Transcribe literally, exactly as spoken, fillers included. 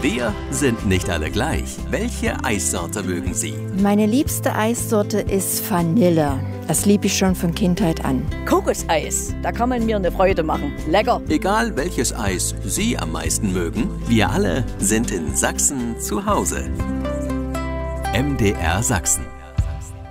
Wir sind nicht alle gleich. Welche Eissorte mögen Sie? Meine liebste Eissorte ist Vanille. Das liebe ich schon von Kindheit an. Kokoseis, da kann man mir eine Freude machen. Lecker. Egal welches Eis Sie am meisten mögen, wir alle sind in Sachsen zu Hause. M D R Sachsen.